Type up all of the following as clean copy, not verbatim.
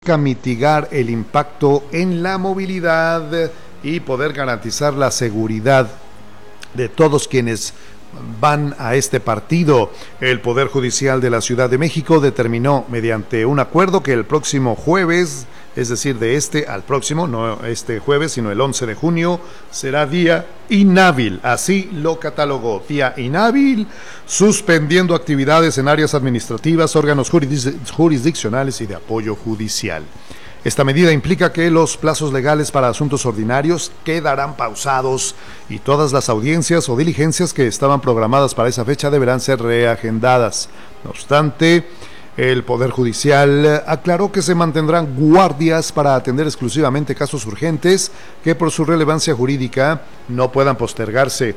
mitigar el impacto en la movilidad y poder garantizar la seguridad de todos quienes van a este partido. El Poder Judicial de la Ciudad de México determinó mediante un acuerdo que el próximo jueves, es decir, de este al próximo, no este jueves, sino el 11 de junio, será día inhábil. Así lo catalogó, día inhábil, suspendiendo actividades en áreas administrativas, órganos jurisdiccionales y de apoyo judicial. Esta medida implica que los plazos legales para asuntos ordinarios quedarán pausados y todas las audiencias o diligencias que estaban programadas para esa fecha deberán ser reagendadas. No obstante, el Poder Judicial aclaró que se mantendrán guardias para atender exclusivamente casos urgentes que por su relevancia jurídica no puedan postergarse.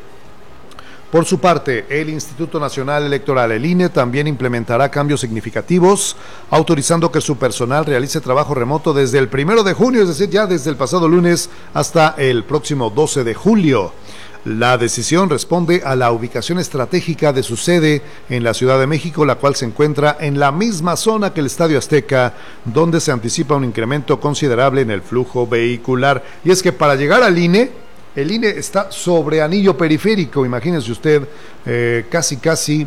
Por su parte, el Instituto Nacional Electoral, el INE, también implementará cambios significativos, autorizando que su personal realice trabajo remoto desde el 1 de junio, es decir, ya desde el pasado lunes hasta el próximo 12 de julio. La decisión responde a la ubicación estratégica de su sede en la Ciudad de México, la cual se encuentra en la misma zona que el Estadio Azteca, donde se anticipa un incremento considerable en el flujo vehicular. Y es que para llegar al INE, el INE está sobre anillo periférico, imagínense usted, casi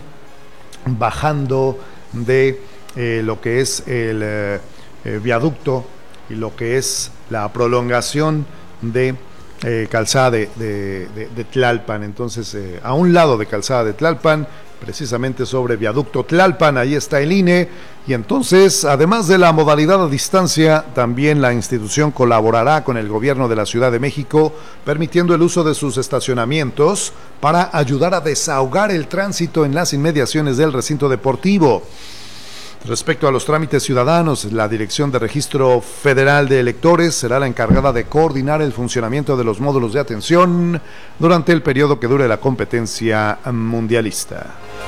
bajando de lo que es el viaducto y lo que es la prolongación de Calzada de Tlalpan. Entonces, a un lado de Calzada de Tlalpan, precisamente sobre viaducto Tlalpan, ahí está el INE, y entonces, además de la modalidad a distancia, también la institución colaborará con el gobierno de la Ciudad de México, permitiendo el uso de sus estacionamientos para ayudar a desahogar el tránsito en las inmediaciones del recinto deportivo. Respecto a los trámites ciudadanos, la Dirección de Registro Federal de Electores será la encargada de coordinar el funcionamiento de los módulos de atención durante el periodo que dure la competencia mundialista.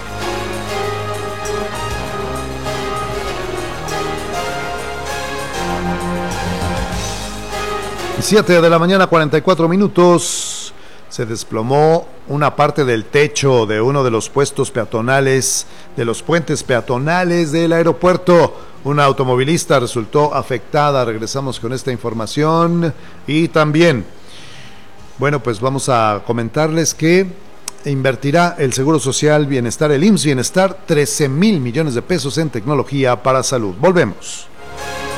7 de la mañana, 44 minutos. Se desplomó una parte del techo de uno de los puentes peatonales del aeropuerto. Una automovilista resultó afectada. Regresamos con esta información. Y también, bueno, pues vamos a comentarles que invertirá el Seguro Social Bienestar, el IMSS Bienestar, 13,000 millones de pesos en tecnología para salud. Volvemos.